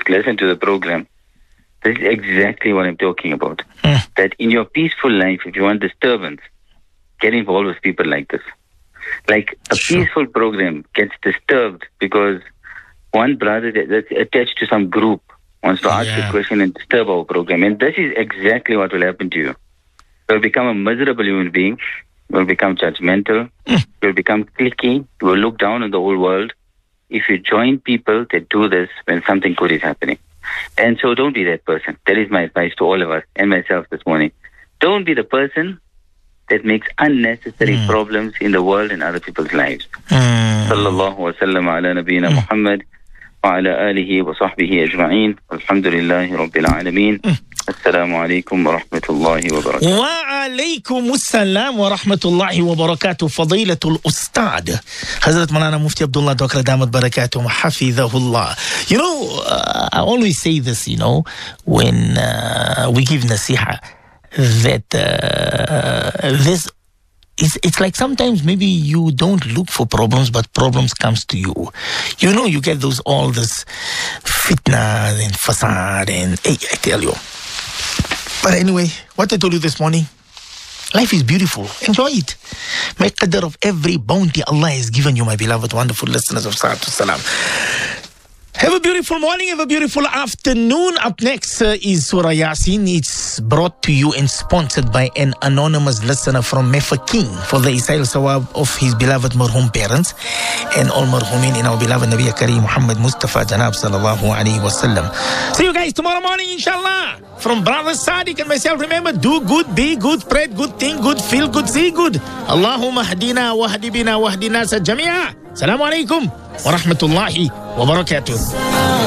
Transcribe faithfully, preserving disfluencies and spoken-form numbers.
listen to the program, this is exactly what I'm talking about. Mm. That in your peaceful life, if you want disturbance, get involved with people like this. Like a Sure. peaceful program gets disturbed because one brother that- that's attached to some group wants to ask Yeah. a question and disturb our program. And this is exactly what will happen to you. You'll become a miserable human being. You'll become judgmental. Mm. You'll become cliquey. You will look down on the whole world if you join people that do this when something good is happening. And so don't be that person. That is my advice to all of us and myself this morning. Don't be the person that makes unnecessary Mm. problems in the world and other people's lives. Mm. Sallallahu wa sallam ala nabiyyina Muhammad wa ala alihi wa sahbihi ajma'in. Alhamdulillahi rabbil alameen. Assalamu alaikum wa rahmatullahi wa barakatuh. وعليكم السلام ورحمة الله وبركاته فضيلة الأستاذ حضرت مولانا مفتي عبد الله دوكرا دامت بركاته حفظه الله. You know, uh, I always say this, you know, when uh, we give nasiha, that uh, this it's, it's like sometimes maybe you don't look for problems, but problems comes to you. You know, you get those all this fitna and fasad and hey, I tell you. But anyway, what I told you this morning, life is beautiful. Enjoy it. Make qadr of every bounty Allah has given you, my beloved, wonderful listeners of Salatu Salam. Have a beautiful morning, have a beautiful afternoon. Up next uh, is Surah Yasin. It's brought to you and sponsored by an anonymous listener from Mefaking for the Isail Sawab of his beloved marhum parents and all marhumin in our beloved Nabi Kareem Muhammad Mustafa Janab Sallallahu Alaihi Wasallam. See you guys tomorrow morning, inshallah. From Brother Sadiq and myself, remember, do good, be good, spread good, think good, feel good, see good. Allahumma hadina wa hadibina wa hadina sa jamia. Assalamu alaikum wa rahmatullahi wa barakatuh.